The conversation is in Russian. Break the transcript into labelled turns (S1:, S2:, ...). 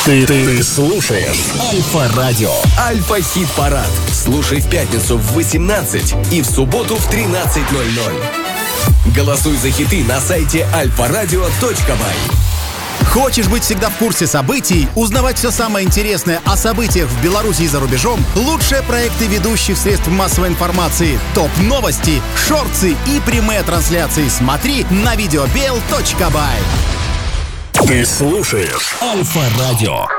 S1: Ты слушаешь
S2: Альфа-радио. Альфа-хит-парад. Слушай в пятницу в 18 и в субботу в 13:00. Голосуй за хиты на сайте alfaradio.by.
S3: Хочешь быть всегда в курсе событий, узнавать все самое интересное о событиях в Беларуси и за рубежом? Лучшие проекты ведущих средств массовой информации, топ-новости, шорты и прямые трансляции смотри на videobel.by.
S1: Ты слушаешь
S2: Альфа-радио.